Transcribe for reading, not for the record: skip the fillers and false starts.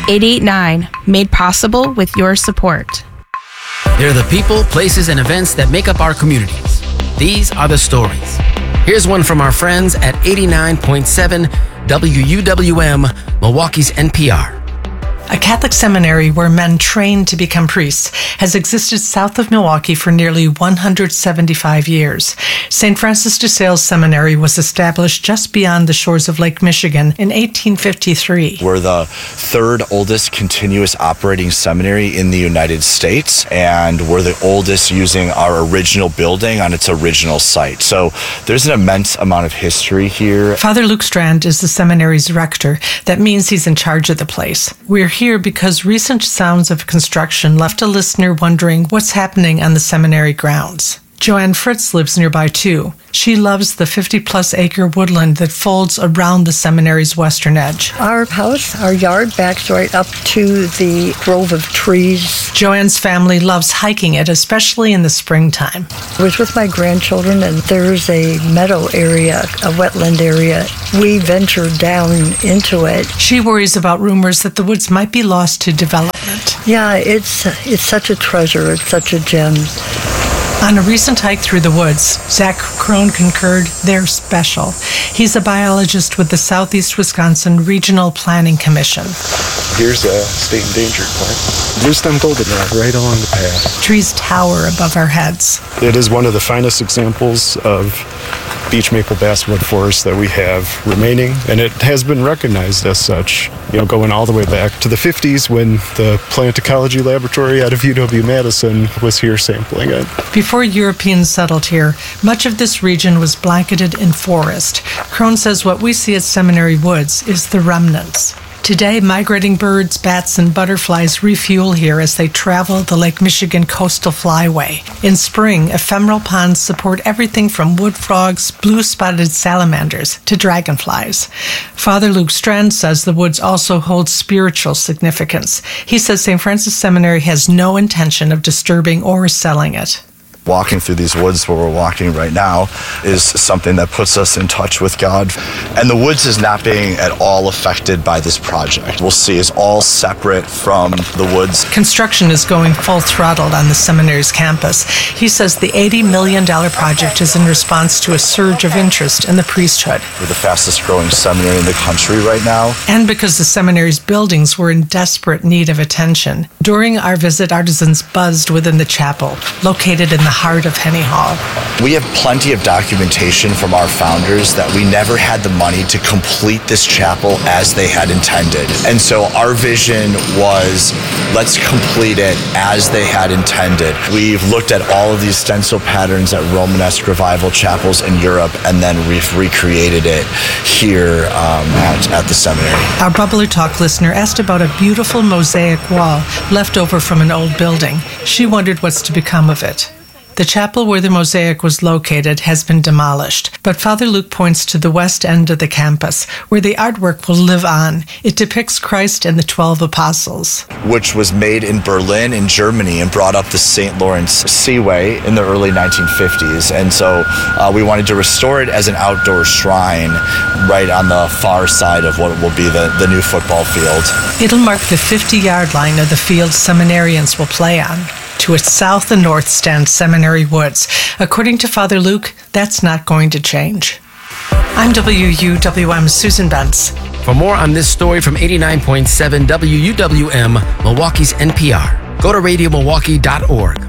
889, made possible with your support. They're the people, places, and events that make up our communities. These are the stories. Here's one from our friends at 89.7 WUWM, Milwaukee's NPR. A Catholic seminary where men train to become priests has existed south of Milwaukee for nearly 175 years. St. Francis de Sales Seminary was established just beyond the shores of Lake Michigan in 1853. We're the third oldest continuous operating seminary in the United States, and we're the oldest using our original building on its original site. So there's an immense amount of history here. Father Luke Strand is the seminary's rector. That means he's in charge of the place. We're here because recent sounds of construction left a listener wondering what's happening on the seminary grounds. Joanne Fritz lives nearby too. She loves the 50-plus acre woodland that folds around the seminary's western edge. Our house, our yard backs right up to the grove of trees. Joanne's family loves hiking it, especially in the springtime. I was with my grandchildren, and there's a meadow area, a wetland area. We ventured down into it. She worries about rumors that the woods might be lost to development. Yeah, it's such a treasure. It's such a gem. On a recent hike through the woods, Zach Crone concurred they're special. He's a biologist with the Southeast Wisconsin Regional Planning Commission. Here's a state endangered plant. Blue-stem goldenrod right along the path. Trees tower above our heads. It is one of the finest examples of beech maple basswood forest that we have remaining, and it has been recognized as such, going all the way back to the 50s when the Plant Ecology Laboratory out of UW-Madison was here sampling it. Before Europeans settled here, much of this region was blanketed in forest. Crone says what we see at Seminary Woods is the remnants. Today, migrating birds, bats, and butterflies refuel here as they travel the Lake Michigan coastal flyway. In spring, ephemeral ponds support everything from wood frogs, blue-spotted salamanders, to dragonflies. Father Luke Strand says the woods also hold spiritual significance. He says St. Francis Seminary has no intention of disturbing or selling it. Walking through these woods where we're walking right now is something that puts us in touch with God. And the woods is not being at all affected by this project. We'll see it's all separate from the woods. Construction is going full throttle on the seminary's campus. He says the $80 million project is in response to a surge of interest in the priesthood. We're the fastest growing seminary in the country right now. And because the seminary's buildings were in desperate need of attention. During our visit, artisans buzzed within the chapel, located in the heart of Henny Hall. We have plenty of documentation from our founders that we never had the money to complete this chapel as they had intended. And so our vision was, let's complete it as they had intended. We've looked at all of these stencil patterns at Romanesque revival chapels in Europe, and then we've recreated it here at the seminary. Our Bubbler Talk listener asked about a beautiful mosaic wall left over from an old building. She wondered what's to become of it. The chapel where the mosaic was located has been demolished, but Father Luke points to the west end of the campus, where the artwork will live on. It depicts Christ and the 12 apostles. Which was made in Berlin, in Germany, and brought up the St. Lawrence Seaway in the early 1950s. And so we wanted to restore it as an outdoor shrine right on the far side of what will be the new football field. It'll mark the 50-yard line of the field seminarians will play on. To its south and north stand Seminary Woods. According to Father Luke, that's not going to change. I'm WUWM Susan Bentz. For more on this story from 89.7 WUWM, Milwaukee's NPR, go to radiomilwaukee.org.